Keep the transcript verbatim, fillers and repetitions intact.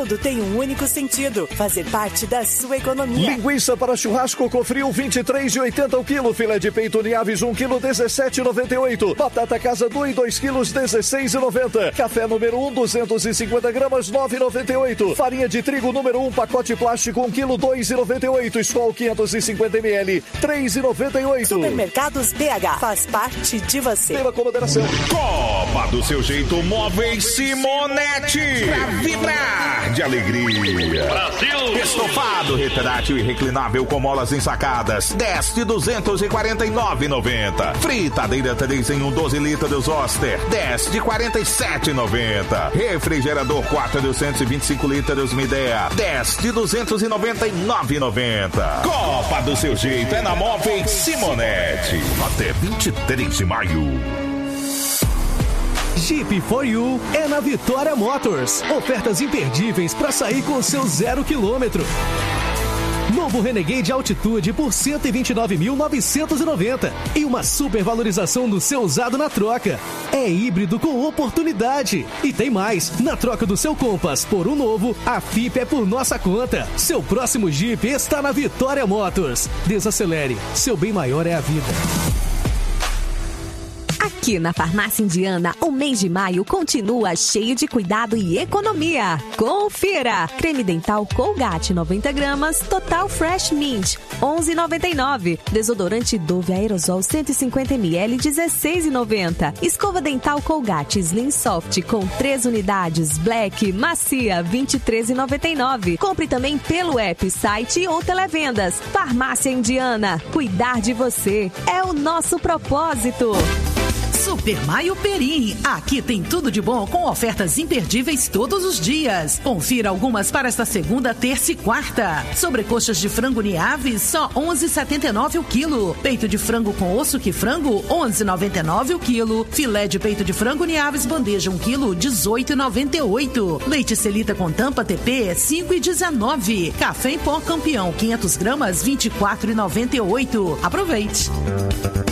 tudo tem um único sentido: fazer parte da sua economia. Linguiça para churrasco Cofril vinte e três e oitenta o quilo. Filé de peito Niaves um quilo dezessete e noventa e oito. Batata Casa Dui dois quilos dezesseis e noventa. Café número um duzentos e cinquenta gramas nove e noventa e oito. Farinha de trigo número um pacote plástico um quilo dois e noventa e oito. Skol quinhentos e cinquenta mililitros três e noventa e oito. Supermercados B H faz parte de você. Beba com moderação. Copa do seu jeito Móveis Simonetti. Pra vibrar de alegria. Brasil. Estofado, retrátil e reclinável com molas ensacadas. dez de duzentos e quarenta e nove reais e noventa centavos. Fritadeira três em um doze litros Oster. dez de quarenta e sete reais e noventa centavos. Refrigerador quatro de cento e vinte e cinco litros Midea. dez de duzentos e noventa e nove reais e noventa centavos. Copa do seu jeito é na Móveis Simonetti. Até vinte e três de maio. Jeep for You é na Vitória Motors. Ofertas imperdíveis para sair com seu zero quilômetro. Novo Renegade Altitude por cento e vinte e nove mil novecentos e noventa e uma super valorização do seu usado na troca. É híbrido com oportunidade. E tem mais, na troca do seu Compass por um novo, a F I P é por nossa conta. Seu próximo Jeep está na Vitória Motors. Desacelere, seu bem maior é a vida. Aqui na Farmácia Indiana, o mês de maio continua cheio de cuidado e economia. Confira! Creme dental Colgate noventa gramas, Total Fresh Mint, onze reais e noventa e nove centavos. Desodorante Dove Aerosol cento e cinquenta mililitros, dezesseis reais e noventa centavos. Escova dental Colgate Slim Soft com três unidades, Black, macia, vinte e três reais e noventa e nove centavos. Compre também pelo app, site ou televendas. Farmácia Indiana, cuidar de você é o nosso propósito. Super Maio Perim. Aqui tem tudo de bom com ofertas imperdíveis todos os dias. Confira algumas para esta segunda, terça e quarta. Sobrecoxas de frango Niaves, só onze reais e setenta e nove centavos o quilo. Peito de frango com osso que frango, onze reais e noventa e nove centavos o quilo. Filé de peito de frango Niaves, bandeja um quilo, dezoito reais e noventa e oito centavos. Leite Celita com tampa T P, cinco reais e dezenove centavos. Café em pó Campeão, quinhentas gramas, vinte e quatro reais e noventa e oito centavos. Aproveite!